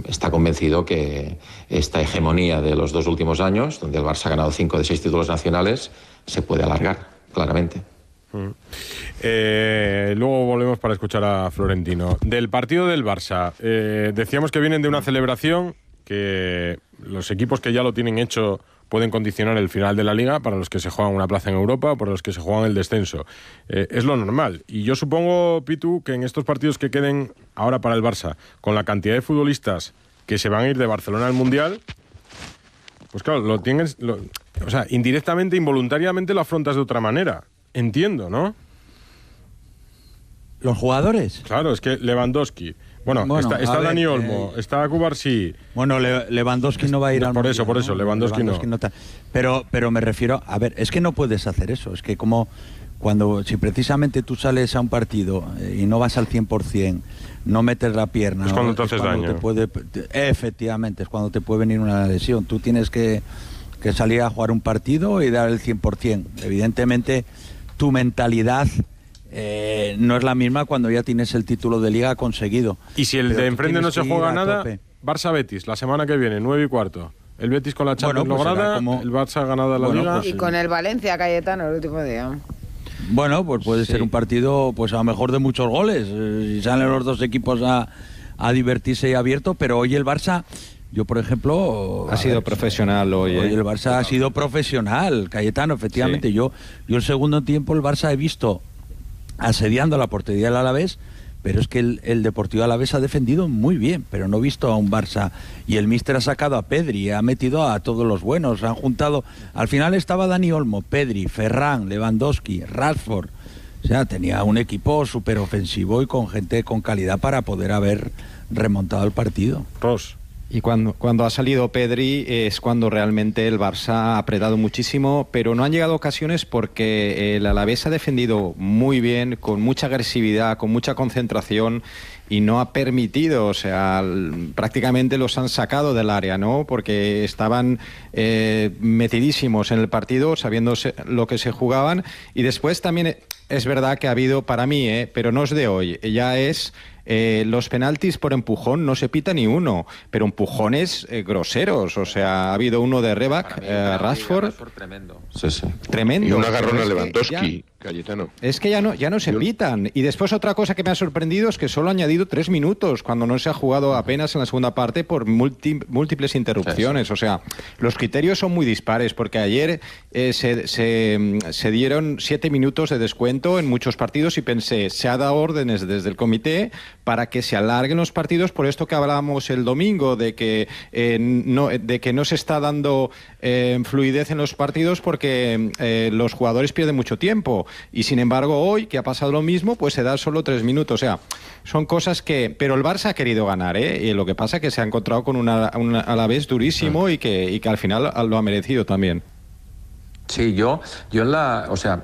está convencido que esta hegemonía de los 2 últimos años, donde el Barça ha ganado 5 de 6 títulos nacionales, se puede alargar, claramente. Luego volvemos para escuchar a Florentino. Del partido del Barça, decíamos que vienen de una celebración que los equipos que ya lo tienen hecho pueden condicionar el final de la Liga para los que se juegan una plaza en Europa o para los que se juegan el descenso. Es lo normal. Y yo supongo, Pitu, que en estos partidos que queden ahora para el Barça, con la cantidad de futbolistas que se van a ir de Barcelona al Mundial, pues claro, o sea, indirectamente, involuntariamente lo afrontas de otra manera. Entiendo, ¿no? ¿Los jugadores? Claro, es que Lewandowski... Bueno, está Dani Olmo, está Cubarsí. Bueno, Lewandowski no va a ir al Mundial. Por eso, Lewandowski no. Pero me refiero, a ver, es que no puedes hacer eso. Es que si precisamente tú sales a un partido y no vas al 100%, no metes la pierna... Es cuando te haces daño. Efectivamente, es cuando te puede venir una lesión. Tú tienes que salir a jugar un partido y dar el 100%. Evidentemente, tu mentalidad... no es la misma cuando ya tienes el título de Liga conseguido. Y si el de enfrente no se juega nada, Barça-Betis, la semana que viene, 9:15. El Betis con la Champions lograda, el Barça ha ganado la Liga. Y con el Valencia, Cayetano, el último día. Bueno, pues puede ser un partido, pues a lo mejor de muchos goles. Si salen los dos equipos a divertirse y abierto, pero hoy el Barça... Yo, por ejemplo... Ha sido profesional hoy. Hoy el Barça ha sido profesional, Cayetano, efectivamente. Sí. Yo el segundo tiempo el Barça he visto asediando la portería del Alavés, pero es que el Deportivo Alavés ha defendido muy bien, pero no he visto a un Barça, y el míster ha sacado a Pedri, ha metido a todos los buenos, han juntado, al final estaba Dani Olmo, Pedri, Ferran, Lewandowski, Rashford, o sea, tenía un equipo súper ofensivo y con gente con calidad para poder haber remontado el partido. Ross. Y cuando ha salido Pedri es cuando realmente el Barça ha apretado muchísimo, pero no han llegado ocasiones porque el Alavés ha defendido muy bien, con mucha agresividad, con mucha concentración, y no ha permitido, o sea, prácticamente los han sacado del área, ¿no? Porque estaban metidísimos en el partido, sabiendo lo que se jugaban, y después también es verdad que ha habido, para mí, pero no es de hoy, ya es... los penaltis por empujón no se pita ni uno, pero empujones groseros. O sea, ha habido uno de Rebac, Rashford. Tremendo. Tremendo. Y un agarrón a Lewandowski, Cayetano. Es que ya no se pitan. Y después otra cosa que me ha sorprendido es que solo ha añadido 3 minutos cuando no se ha jugado apenas en la segunda parte por múltiples interrupciones. Sí. O sea, los criterios son muy dispares, porque ayer se dieron 7 minutos de descuento en muchos partidos y pensé, se ha dado órdenes desde el comité para que se alarguen los partidos, por esto que hablábamos el domingo, de que no se está dando fluidez en los partidos porque los jugadores pierden mucho tiempo. Y sin embargo hoy, que ha pasado lo mismo, pues se da solo 3 minutos. O sea, son cosas que... Pero el Barça ha querido ganar, y lo que pasa es que se ha encontrado con un Alavés durísimo y que al final lo ha merecido también. Sí, yo en la... O sea...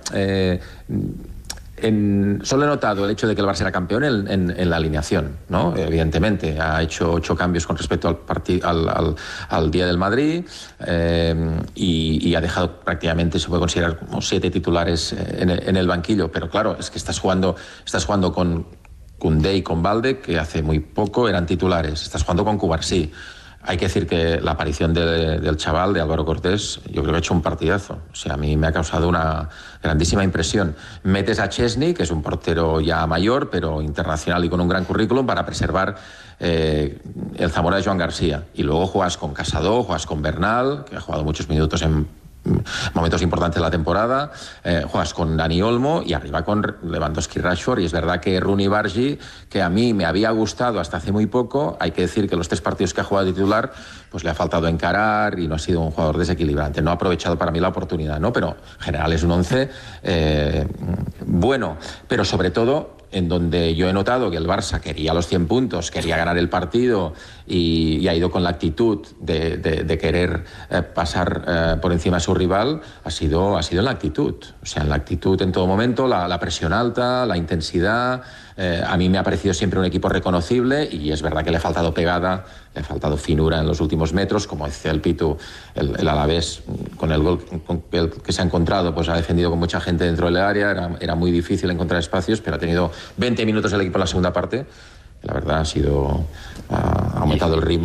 solo he notado el hecho de que el Barça era campeón en la alineación, ¿no? Evidentemente, ha hecho 8 cambios con respecto al día del Madrid, y ha dejado prácticamente, se puede considerar, como 7 titulares en el banquillo, pero claro, es que estás jugando con Koundé y con Balde, que hace muy poco eran titulares, estás jugando con Cubarsí. Hay que decir que la aparición del chaval, de Álvaro Cortés, yo creo que ha hecho un partidazo. O sea, a mí me ha causado una grandísima impresión. Metes a Chesney, que es un portero ya mayor, pero internacional y con un gran currículum, para preservar el Zamora de Joan García. Y luego juegas con Casado, juegas con Bernal, que ha jugado muchos minutos en momentos importantes de la temporada, juegas con Dani Olmo y arriba con Lewandowski y Rashford, y es verdad que Rooney Bargi, que a mí me había gustado hasta hace muy poco, hay que decir que los 3 partidos que ha jugado de titular, pues le ha faltado encarar y no ha sido un jugador desequilibrante, no ha aprovechado para mí la oportunidad, ¿no? Pero en general es un 11 bueno, pero sobre todo en donde yo he notado que el Barça quería los 100 puntos, quería ganar el partido y ha ido con la actitud de querer pasar por encima de su rival, ha sido en la actitud. O sea, en la actitud en todo momento, la presión alta, la intensidad. A mí me ha parecido siempre un equipo reconocible, y es verdad que le ha faltado pegada, le ha faltado finura en los últimos metros, como decía el Pitu, el Alavés con el gol que se ha encontrado, pues ha defendido con mucha gente dentro del área, era muy difícil encontrar espacios, pero ha tenido 20 minutos el equipo en la segunda parte, la verdad ha aumentado el ritmo.